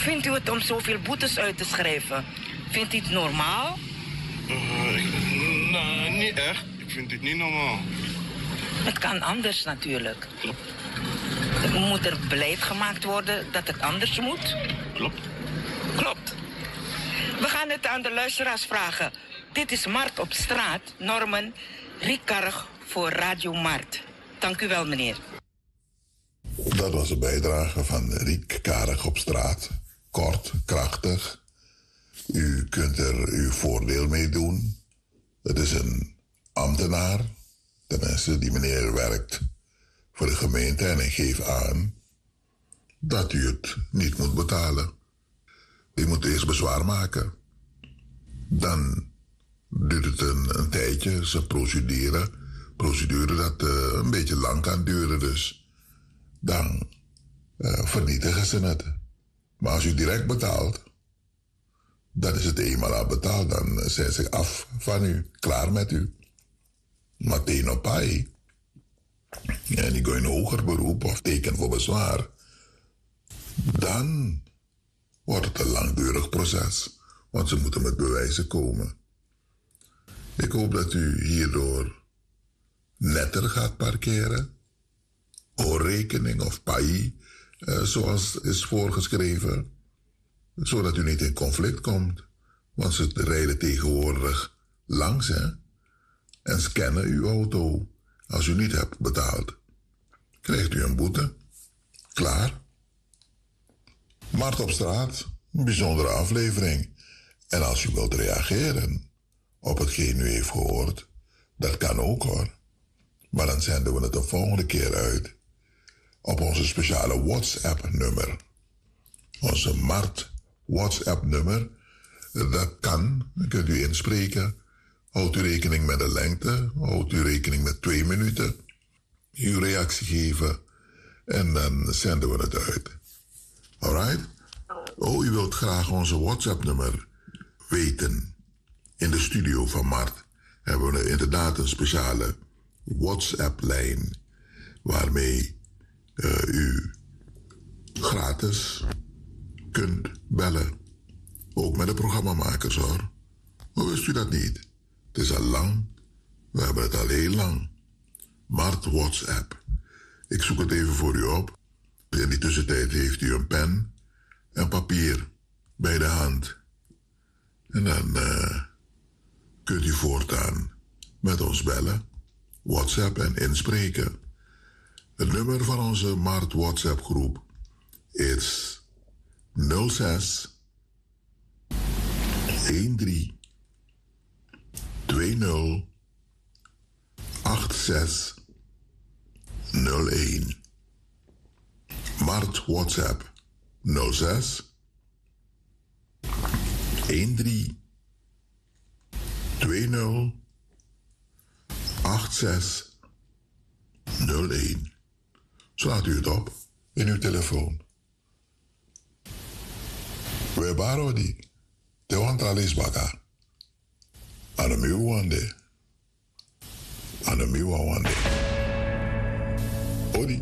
vindt u het om zoveel boetes uit te schrijven? Vindt u het normaal? Nou, niet echt. Ik vind het niet normaal. Het kan anders natuurlijk. Klopt. Moet er beleid gemaakt worden dat het anders moet? Klopt. Klopt. We gaan het aan de luisteraars vragen. Dit is Mart op straat. Norman Riekarg voor Radio Mart. Dank u wel, meneer. Dat was een bijdrage van Riek Karig op straat. Kort, krachtig. U kunt er uw voordeel mee doen. Het is een ambtenaar. Tenminste, die meneer werkt voor de gemeente en hij geeft aan dat u het niet moet betalen. U moet eerst bezwaar maken. Dan duurt het een tijdje, zijn procedure dat een beetje lang kan duren. Dus dan vernietigen ze het. Maar als u direct betaalt, dan is het eenmaal al betaald. Dan zijn ze af van u, klaar met u. Meteen op paai. En die gaan in hoger beroep of teken voor bezwaar. Dan wordt het een langdurig proces. Want ze moeten met bewijzen komen. Ik hoop dat u hierdoor netter gaat parkeren. Oorrekening of paai, zoals is voorgeschreven. Zodat u niet in conflict komt. Want ze rijden tegenwoordig langs, hè. En scannen uw auto. Als u niet hebt betaald, krijgt u een boete. Klaar. Mart op straat, een bijzondere aflevering. En als u wilt reageren op hetgeen u heeft gehoord, dat kan ook hoor. Maar dan zenden we het de volgende keer uit op onze speciale WhatsApp-nummer. Onze Mart WhatsApp-nummer, dat kan, dan kunt u inspreken. Houdt u rekening met de lengte, houdt u rekening met 2 minuten. Uw reactie geven en dan zenden we het uit. Alright? Oh, u wilt graag onze WhatsApp-nummer weten. In de studio van Mart hebben we inderdaad een speciale WhatsApp-lijn waarmee u gratis kunt bellen. Ook met de programmamakers hoor. Hoe wist u dat niet? Het is al lang. We hebben het al heel lang. Mart WhatsApp. Ik zoek het even voor u op. In die tussentijd heeft u een pen en papier bij de hand. En dan kunt u voortaan met ons bellen, WhatsApp en inspreken. Het nummer van onze Mart WhatsApp groep is 06 13 20 86 01. Mart WhatsApp 06 13 20 86 01. Slaat u het op in uw telefoon. We baro die. Te want alis baka. Anami wande. Anami wande. Odi.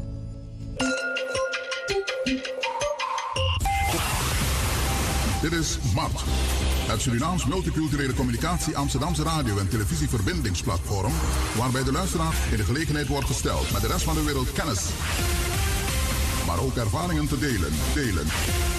Dit is Mart, het Surinaams multiculturele communicatie Amsterdamse radio- en televisieverbindingsplatform, waarbij de luisteraar in de gelegenheid wordt gesteld met de rest van de wereld kennis, maar ook ervaringen te delen.